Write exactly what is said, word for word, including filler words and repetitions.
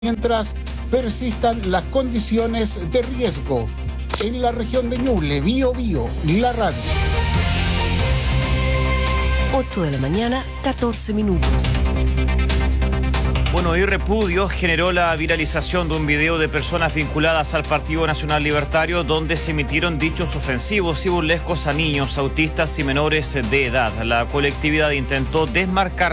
mientras persistan las condiciones de riesgo. En la región de Ñuble, Bío Bío, la radio. ocho de la mañana, catorce minutos. Bueno, y repudio generó la viralización de un video de personas vinculadas al Partido Nacional Libertario donde se emitieron dichos ofensivos y burlescos a niños, autistas y menores de edad. La colectividad intentó desmarcar